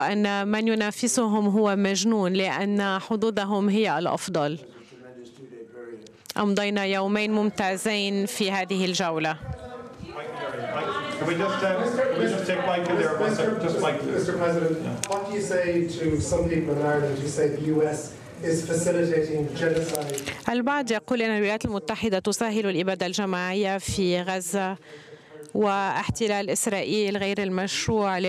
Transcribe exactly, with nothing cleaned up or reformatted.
أن من ينافسهم هو مجنون لأن حظوظهم هي الأفضل. أمضينا يومين ممتازين في هذه الجولة. Can we just, um, can we just take Michael there one second? Just Michael. Mister President, yeah. What do you say to some people in Ireland who say the U S is facilitating genocide? البعض يقول أن الولايات المتحدة تسهل الإبادة الجماعية في غزة واحتلال إسرائيل غير المشروع